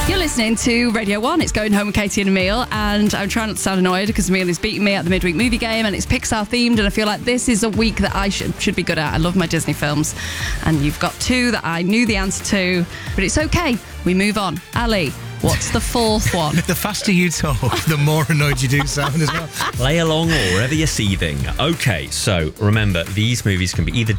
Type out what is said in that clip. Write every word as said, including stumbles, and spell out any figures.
You're listening to Radio one. It's Going Home with Katie and Emil, and I'm trying not to sound annoyed because Emil is beating me at the midweek movie game, and it's Pixar themed, and I feel like this is a week that I should, should be good at. I love my Disney films, and you've got two that I knew the answer to, but it's okay. We move on. Ali, what's the fourth one? The faster you talk, the more annoyed you do sound as well. Play along or wherever you're seething. Okay, so remember, these movies can be either